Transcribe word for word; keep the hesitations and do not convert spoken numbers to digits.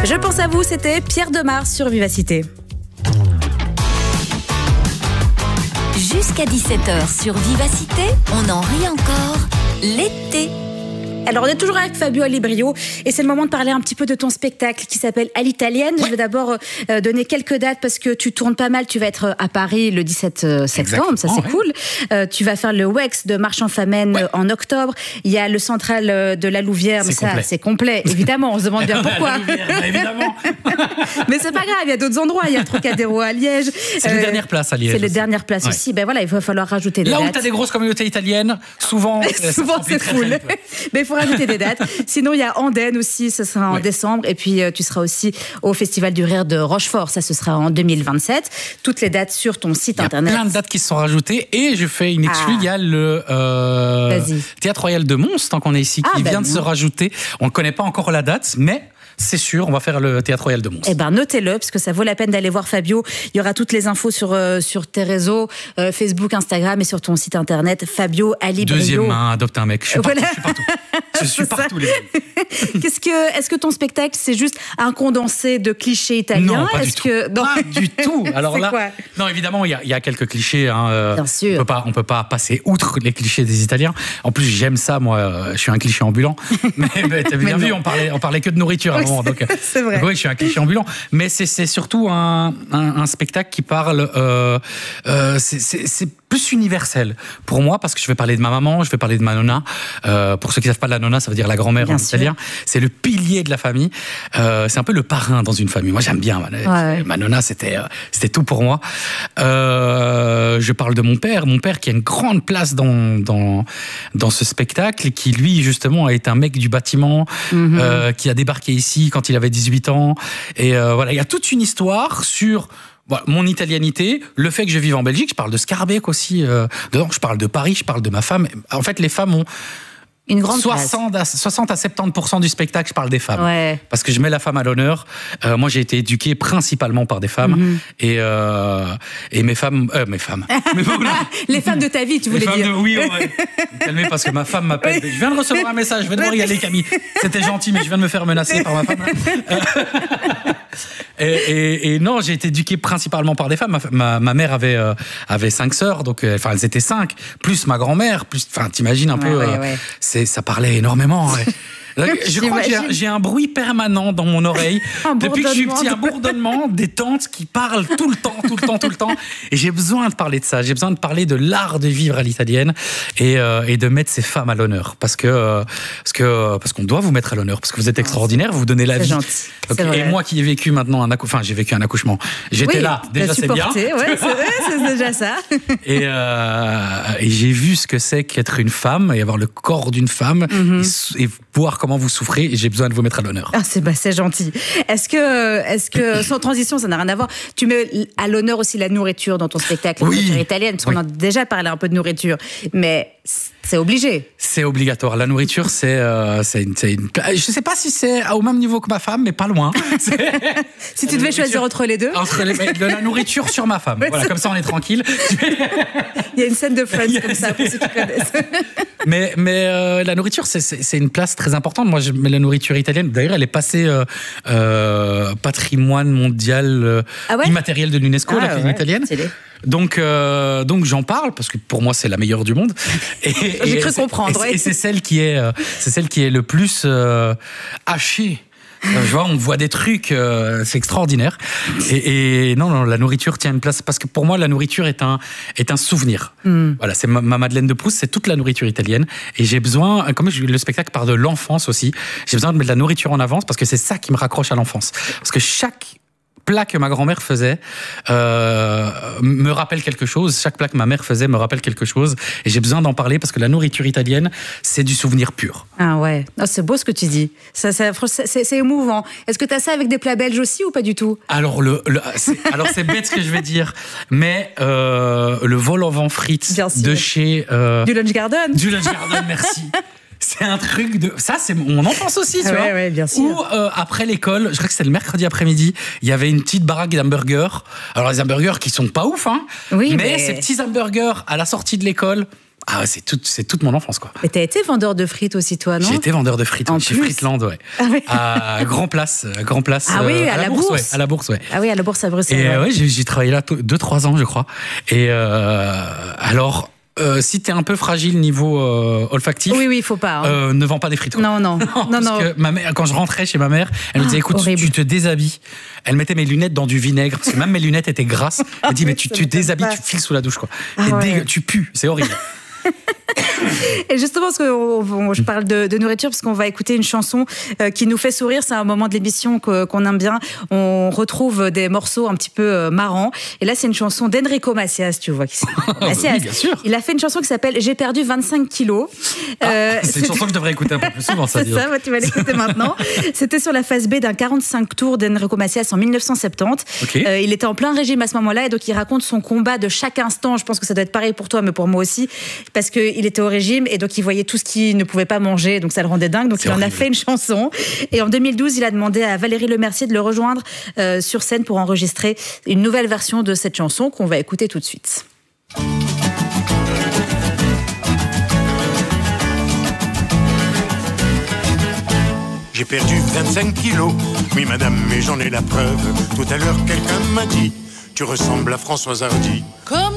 Je pense à vous, c'était Pierre Demar sur Vivacité. Jusqu'à dix-sept heures sur Vivacité, on en rit encore. L'été. Alors, on est toujours avec Fabio Alibrio et c'est le moment de parler un petit peu de ton spectacle qui s'appelle À l'italienne. Ouais. Je vais d'abord euh, donner quelques dates parce que tu tournes pas mal. Tu vas être à Paris le dix-sept septembre, exactement, ça c'est ouais. cool. Euh, tu vas faire le W E X de Marchand-Famenne ouais. en octobre. Il y a le Central de la Louvière, mais ça complet. c'est complet. Évidemment, on se demande bien pourquoi. Louvière, évidemment. Mais c'est pas grave, il y a d'autres endroits. Il y a Trocadéro à Liège. C'est euh, les dernières places à Liège. C'est les dernières places ouais. aussi. Ben voilà, il va falloir rajouter des Là dates. Là où tu as des grosses communautés italiennes, souvent, souvent c'est full. Mais il faut rajouter des dates. Sinon, il y a Andenne aussi, ce sera en oui. décembre. Et puis, euh, tu seras aussi au Festival du Rire de Rochefort. Ça, ce sera en deux mille vingt-sept. Toutes les dates sur ton site internet. Il y a plein de dates qui se sont rajoutées. Et je fais une exclue. Ah. Il y a le euh, Théâtre Royal de Mons, tant qu'on est ici, ah, qui bah vient bon. de se rajouter. On ne connaît pas encore la date, mais... c'est sûr, on va faire le Théâtre Royal de Mons. Eh ben, notez-le, parce que ça vaut la peine d'aller voir Fabio. Il y aura toutes les infos sur, euh, sur tes réseaux, euh, Facebook, Instagram et sur ton site internet, Fabio Alibrio. Deuxième main, adopte un mec. Je suis voilà. partout. Je suis partout. Je suis partout, les amis. Qu'est-ce que, est-ce que ton spectacle, c'est juste un condensé de clichés italiens? Non, pas est-ce du que... tout. Non. Pas du tout. Alors là, quoi non, évidemment, il y a, y a quelques clichés. Hein, euh, Bien sûr. On peut pas, on peut pas passer outre les clichés des Italiens. En plus, j'aime ça, moi. Euh, je suis un cliché ambulant. mais mais t'as bien vu, on parlait, on parlait que de nourriture à un moment. Donc, c'est vrai. Donc, oui, je suis un cliché ambulant. Mais c'est, c'est surtout un, un, un spectacle qui parle. Euh, euh, c'est, c'est, c'est plus universel pour moi parce que je vais parler de ma maman, je vais parler de ma nonna. Euh, pour ceux qui ne savent pas, la nonna, ça veut dire la grand-mère bien en sûr. italien. C'est le pilier de la famille. Euh, c'est un peu le parrain dans une famille. Moi, j'aime bien. Ma, ouais. ma nonna, c'était, euh, c'était tout pour moi. Euh, je parle de mon père. Mon père qui a une grande place dans, dans, dans ce spectacle et qui, lui, justement, a été un mec du bâtiment, mm-hmm. euh, qui a débarqué ici quand il avait dix-huit ans. Et euh, voilà, il y a toute une histoire sur... Voilà, mon italianité, le fait que je vive en Belgique, je parle de Scarbeck aussi, euh, dedans, je parle de Paris, je parle de ma femme. En fait, les femmes ont une grande soixante à, soixante à soixante-dix pour cent du spectacle, je parle des femmes. Ouais. Parce que je mets la femme à l'honneur. Euh, moi, j'ai été éduqué principalement par des femmes. Mm-hmm. Et, euh, et mes femmes... Euh, mes femmes. Mais bon, les femmes de ta vie, tu voulais dire. De, oui, ouais. Calmez, parce que ma femme m'appelle. Oui. Je viens de recevoir un message, je vais devoir y aller, Camille. C'était gentil, mais je viens de me faire menacer par ma femme. et, et, et non, j'ai été éduqué principalement par des femmes. Ma, ma, ma mère avait, euh, avait cinq sœurs, donc enfin, elles étaient cinq, plus ma grand-mère, plus... Enfin, t'imagines un ouais, peu... Ouais, euh, ouais. C'est, ça parlait énormément. Ouais. Je crois que j'ai un, j'ai un bruit permanent dans mon oreille. Depuis que je suis petit, un bourdonnement des tantes qui parlent tout le temps, tout le temps, tout le temps. Et j'ai besoin de parler de ça. J'ai besoin de parler de l'art de vivre à l'italienne et, euh, et de mettre ces femmes à l'honneur. Parce que, euh, parce que, parce qu'on doit vous mettre à l'honneur. Parce que vous êtes extraordinaire, vous donnez la c'est vie. Gentil. Donc, et vrai. Moi qui ai vécu maintenant un accouchement, enfin, j'ai vécu un accouchement. J'étais oui, là. Déjà, c'est bien. Ouais, c'est, ouais, c'est déjà ça. Et, euh, et j'ai vu ce que c'est qu'être une femme et avoir le corps d'une femme mm-hmm. et, et voir comment vous souffrez. Et j'ai besoin de vous mettre à l'honneur. Ah, c'est, bah, c'est gentil. Est-ce que, est-ce que, sans transition, ça n'a rien à voir, tu mets à l'honneur aussi la nourriture dans ton spectacle, la oui. nourriture italienne, parce qu'on oui. a déjà parlé un peu de nourriture, mais c'est obligé. C'est obligatoire. La nourriture, c'est, euh, c'est, une, c'est une... Je sais pas si c'est au même niveau que ma femme, mais pas loin. C'est... si tu devais choisir entre les deux. Entre les... de la nourriture sur ma femme. Voilà, comme ça, on est tranquille. Il y a une scène de Friends comme ça, pour ceux qui connaissent. Mais, mais euh, la nourriture, c'est, c'est, c'est une place très importante. Moi, je mets la nourriture italienne. D'ailleurs, elle est passée euh, euh, patrimoine mondial euh, ah ouais immatériel de l'UNESCO, ah, la cuisine ouais, italienne. Donc, euh, donc j'en parle parce que pour moi c'est la meilleure du monde. Et, J'ai et cru comprendre. Et, ouais. et c'est celle qui est, euh, c'est celle qui est le plus euh, hachée. Euh, je vois, on voit des trucs, euh, c'est extraordinaire. Et, et non, non, la nourriture tient une place parce que pour moi, la nourriture est un est un souvenir. Mm. Voilà, c'est ma, ma Madeleine de Proust, c'est toute la nourriture italienne. Et j'ai besoin, comme je, le spectacle part de l'enfance aussi, j'ai besoin de mettre de la nourriture en avance parce que c'est ça qui me raccroche à l'enfance. Parce que chaque plat que ma grand-mère faisait euh, me rappelle quelque chose. Chaque plat que ma mère faisait me rappelle quelque chose. Et j'ai besoin d'en parler parce que la nourriture italienne, c'est du souvenir pur. Ah ouais, oh, c'est beau ce que tu dis. Ça, ça, c'est, c'est émouvant. Est-ce que tu as ça avec des plats belges aussi ou pas du tout ? Alors, le, le, c'est, alors c'est bête ce que je vais dire, mais euh, le vol au vent frites de chez... Euh, du Lunch Garden. Du Lunch Garden, merci. C'est un truc de... Ça, c'est mon enfance aussi, tu ah vois. Ouais, ouais, bien sûr. Ou euh, après l'école, je crois que c'était le mercredi après-midi, il y avait une petite baraque d'hamburgers. Alors, les hamburgers qui sont pas ouf, hein. Oui, mais, mais... ces petits hamburgers à la sortie de l'école... Ah ouais, c'est, tout, c'est toute mon enfance, quoi. Et t'as été vendeur de frites aussi, toi, non? J'ai été vendeur de frites en ouais, chez Fritland, ouais. Ah oui. À Grand Place, à Grand Place. Ah oui, euh, à, à la, la bourse. bourse, ouais, à la bourse, ouais. Ah oui, à la bourse à Bruxelles. Et ouais, euh, ouais, j'ai, j'ai travaillé là deux trois ans, je crois. Et euh, alors, euh, si t'es un peu fragile niveau euh, olfactif, oui, oui, il faut pas. Hein. Euh, ne vends pas des frites. Quoi. Non, non, non, non. Parce non. que ma mère, quand je rentrais chez ma mère, elle me disait, écoute, horrible. tu te déshabilles. Elle mettait mes lunettes dans du vinaigre parce que même mes lunettes étaient grasses. Elle me dit, mais tu, tu déshabilles, tu files sous la douche, quoi. Ah, T'es ouais. dégue- tu pues, c'est horrible. Et justement, parce que on- on- je parle de, de nourriture, parce qu'on va écouter une chanson euh, qui nous fait sourire. C'est un moment de l'émission que- qu'on aime bien. On retrouve des morceaux un petit peu euh, marrants. Et là, c'est une chanson d'Enrico Macias, tu vois. Qui, Macias. Oui, bien sûr. Il a fait une chanson qui s'appelle J'ai perdu vingt-cinq kilos. Ah, Euh, c'est une chanson que je devrais écouter un peu plus souvent, ça. C'est dis donc. ça, tu vas l'écouter maintenant. C'était sur la phase B d'un quarante-cinq tours d'Enrico Macias en dix-neuf cent soixante-dix. Ok. Euh, il était en plein régime à ce moment-là, et donc il raconte son combat de chaque instant. Je pense que ça doit être pareil pour toi, mais pour moi aussi, parce qu'il était au régime et donc il voyait tout ce qu'il ne pouvait pas manger, donc ça le rendait dingue. Donc C'est il en a horrible. fait une chanson. Et en deux mille douze, il a demandé à Valérie Lemercier de le rejoindre euh, sur scène pour enregistrer une nouvelle version de cette chanson qu'on va écouter tout de suite. J'ai perdu vingt-cinq kilos, oui madame, mais j'en ai la preuve. Tout à l'heure, quelqu'un m'a dit, tu ressembles à Françoise Hardy. Comme